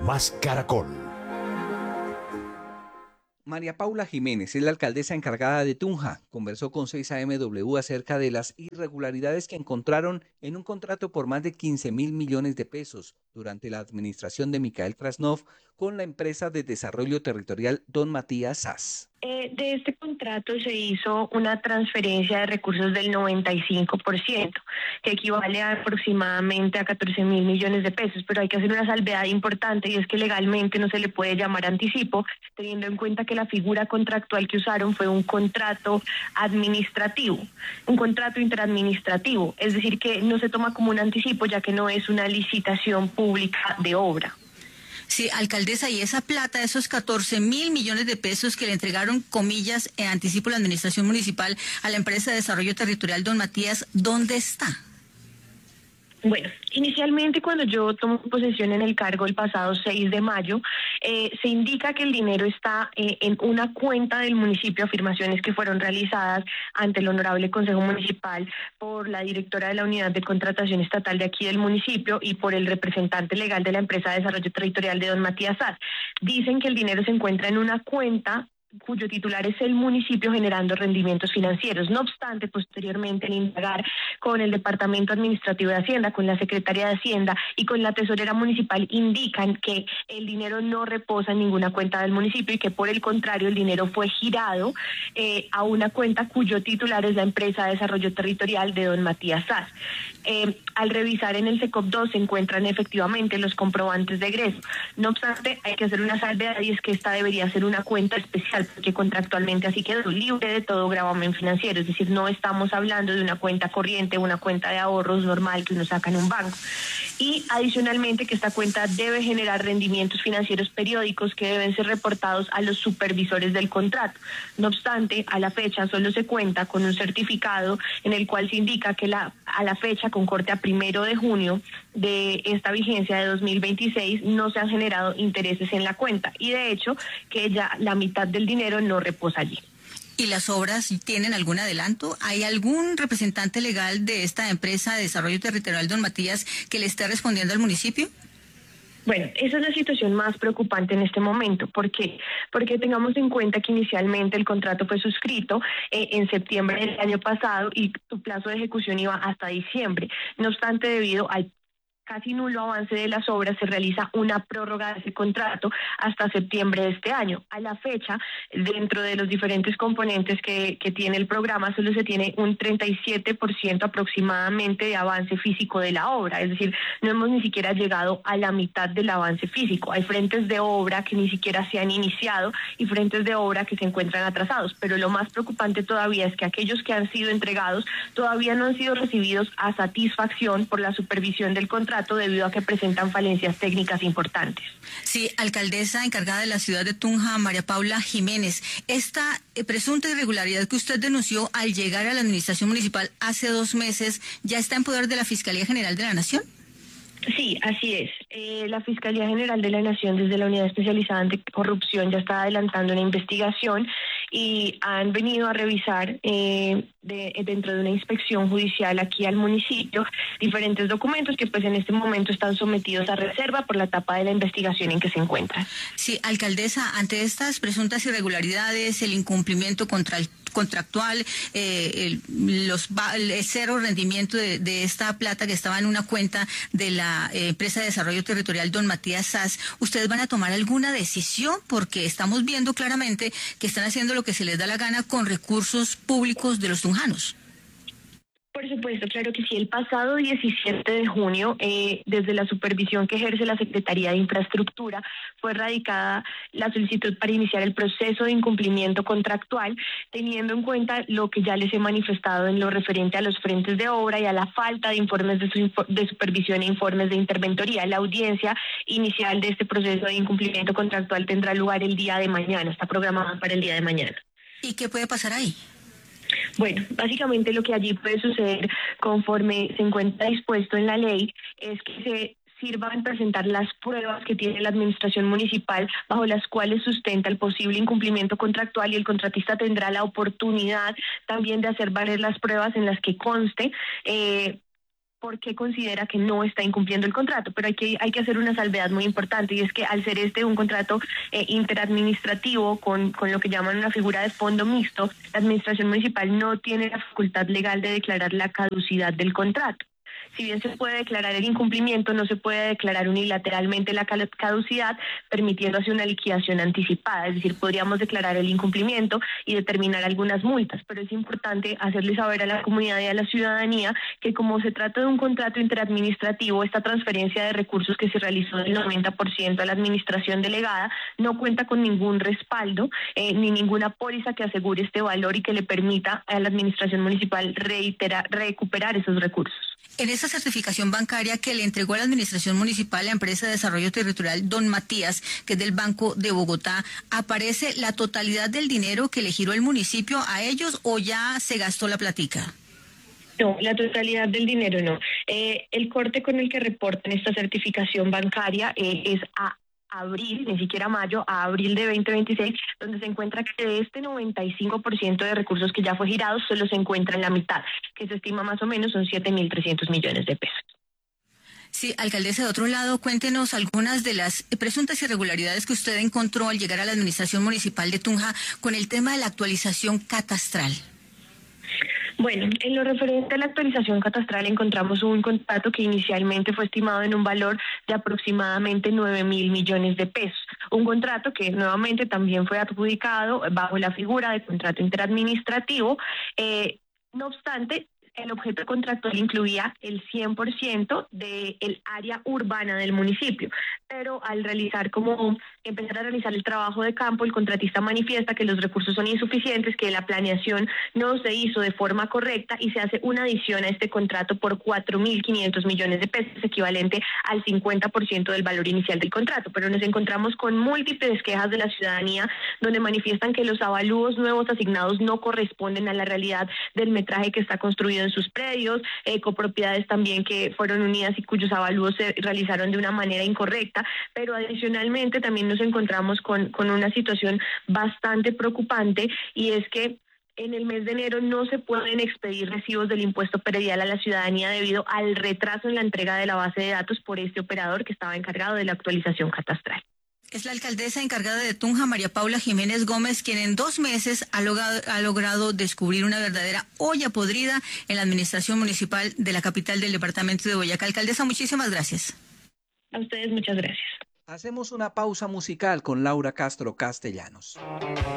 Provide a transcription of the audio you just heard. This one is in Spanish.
más Caracol. María Paula Jiménez es la alcaldesa encargada de Tunja. Conversó con 6 AMW acerca de las irregularidades que encontraron en un contrato por más de 15.000 millones de pesos durante la administración de Michael Krasnov con la empresa de desarrollo territorial Don Matías SAS. De este contrato se hizo una transferencia de recursos del 95%, que equivale a aproximadamente a 14.000 millones de pesos, pero hay que hacer una salvedad importante y es que legalmente no se le puede llamar anticipo, teniendo en cuenta que la figura contractual que usaron fue un contrato administrativo, un contrato interadministrativo, es decir, que no se toma como un anticipo ya que no es una licitación pública de obra. Sí, alcaldesa, y esa plata, esos 14.000 millones de pesos que le entregaron, comillas, en anticipo la administración municipal a la empresa de desarrollo territorial Don Matías, ¿dónde está? Bueno, inicialmente cuando yo tomo posesión en el cargo el pasado 6 de mayo, se indica que el dinero está en una cuenta del municipio, afirmaciones que fueron realizadas ante el Honorable Consejo Municipal por la directora de la Unidad de Contratación Estatal de aquí del municipio y por el representante legal de la empresa de desarrollo territorial de Don Matías SAS. Dicen que el dinero se encuentra en una cuenta cuyo titular es el municipio generando rendimientos financieros. No obstante, posteriormente, al indagar con el Departamento Administrativo de Hacienda, con la Secretaría de Hacienda y con la Tesorera Municipal, indican que el dinero no reposa en ninguna cuenta del municipio y que, por el contrario, el dinero fue girado a una cuenta cuyo titular es la empresa de desarrollo territorial de Don Matías SAS. Al revisar en el SECOP 2 se encuentran efectivamente los comprobantes de egreso. No obstante, hay que hacer una salvedad y es que esta debería ser una cuenta especial porque contractualmente así quedó libre de todo gravamen financiero, es decir, no estamos hablando de una cuenta corriente, una cuenta de ahorros normal que uno saca en un banco. Y adicionalmente que esta cuenta debe generar rendimientos financieros periódicos que deben ser reportados a los supervisores del contrato. No obstante, a la fecha solo se cuenta con un certificado en el cual se indica que a la fecha, con corte a 1 de junio de esta vigencia de 2026, no se han generado intereses en la cuenta y de hecho que ya la mitad del dinero no reposa allí. ¿Y las obras tienen algún adelanto? ¿Hay algún representante legal de esta empresa de desarrollo territorial Don Matías que le esté respondiendo al municipio? Bueno, esa es la situación más preocupante en este momento. ¿Por qué? Porque tengamos en cuenta que inicialmente el contrato fue suscrito en septiembre del año pasado y su plazo de ejecución iba hasta diciembre. No obstante, debido al casi nulo avance de las obras, se realiza una prórroga de ese contrato hasta septiembre de este año. A la fecha, dentro de los diferentes componentes que tiene el programa, solo se tiene un 37% aproximadamente de avance físico de la obra, es decir, no hemos ni siquiera llegado a la mitad del avance físico. Hay frentes de obra que ni siquiera se han iniciado y frentes de obra que se encuentran atrasados, pero lo más preocupante todavía es que aquellos que han sido entregados todavía no han sido recibidos a satisfacción por la supervisión del contrato, debido a que presentan falencias técnicas importantes. Sí, alcaldesa encargada de la ciudad de Tunja, María Paula Jiménez, esta presunta irregularidad que usted denunció al llegar a la administración municipal hace 2 meses, ¿ya está en poder de la Fiscalía General de la Nación? Sí, así es. La Fiscalía General de la Nación, desde la Unidad Especializada en Corrupción, ya está adelantando una investigación y han venido a revisar dentro de una inspección judicial aquí al municipio diferentes documentos que pues en este momento están sometidos a reserva por la etapa de la investigación en que se encuentran. Sí, alcaldesa, ante estas presuntas irregularidades, el incumplimiento contractual, el cero rendimiento de esta plata que estaba en una cuenta de la empresa de desarrollo territorial Don Matías SAS, ¿ustedes van a tomar alguna decisión? Porque estamos viendo claramente que están haciendo lo que se les da la gana con recursos públicos de los tunjanos. Por supuesto, claro que sí. El pasado 17 de junio, desde la supervisión que ejerce la Secretaría de Infraestructura, fue radicada la solicitud para iniciar el proceso de incumplimiento contractual, teniendo en cuenta lo que ya les he manifestado en lo referente a los frentes de obra y a la falta de informes de supervisión e informes de interventoría. La audiencia inicial de este proceso de incumplimiento contractual tendrá lugar el día de mañana, está programada para el día de mañana. ¿Y qué puede pasar ahí? Bueno, básicamente lo que allí puede suceder conforme se encuentra dispuesto en la ley es que se sirvan presentar las pruebas que tiene la administración municipal bajo las cuales sustenta el posible incumplimiento contractual y el contratista tendrá la oportunidad también de hacer valer las pruebas en las que conste por qué considera que no está incumpliendo el contrato, pero hay que hacer una salvedad muy importante, y es que al ser un contrato interadministrativo con lo que llaman una figura de fondo mixto, la administración municipal no tiene la facultad legal de declarar la caducidad del contrato. Si bien se puede declarar el incumplimiento, no se puede declarar unilateralmente la caducidad, permitiendo así una liquidación anticipada. Es decir, podríamos declarar el incumplimiento y determinar algunas multas, pero es importante hacerle saber a la comunidad y a la ciudadanía que, como se trata de un contrato interadministrativo, esta transferencia de recursos que se realizó del 90% a la administración delegada no cuenta con ningún respaldo ni ninguna póliza que asegure este valor y que le permita a la administración municipal recuperar esos recursos. En esa certificación bancaria que le entregó a la Administración Municipal la empresa de Desarrollo Territorial Don Matías, que es del Banco de Bogotá, ¿aparece la totalidad del dinero que le giró el municipio a ellos o ya se gastó la platica? No, la totalidad del dinero no. El corte con el que reportan esta certificación bancaria es a abril, ni siquiera mayo, a abril de 2026, donde se encuentra que de este 95% de recursos que ya fue girado, solo se encuentra en la mitad, que se estima más o menos son 7.300 millones de pesos. Sí, alcaldesa, de otro lado, cuéntenos algunas de las presuntas irregularidades que usted encontró al llegar a la administración municipal de Tunja con el tema de la actualización catastral. Bueno, en lo referente a la actualización catastral encontramos un contrato que inicialmente fue estimado en un valor de aproximadamente 9.000 millones de pesos. Un contrato que nuevamente también fue adjudicado bajo la figura de contrato interadministrativo. No obstante, el objeto contractual incluía el 100% del área urbana del municipio, pero al empezar a realizar el trabajo de campo, el contratista manifiesta que los recursos son insuficientes, que la planeación no se hizo de forma correcta y se hace una adición a este contrato por 4.500 millones de pesos, equivalente al 50% del valor inicial del contrato. Pero nos encontramos con múltiples quejas de la ciudadanía donde manifiestan que los avalúos nuevos asignados no corresponden a la realidad del metraje que está construido en sus predios, copropiedades también que fueron unidas y cuyos avalúos se realizaron de una manera incorrecta, pero adicionalmente también nos encontramos con una situación bastante preocupante, y es que en el mes de enero no se pueden expedir recibos del impuesto predial a la ciudadanía debido al retraso en la entrega de la base de datos por este operador que estaba encargado de la actualización catastral. Es la alcaldesa encargada de Tunja, María Paula Jiménez Gómez, quien en 2 meses ha logrado descubrir una verdadera olla podrida en la administración municipal de la capital del departamento de Boyacá. Alcaldesa, muchísimas gracias. A ustedes muchas gracias. Hacemos una pausa musical con Laura Castro Castellanos.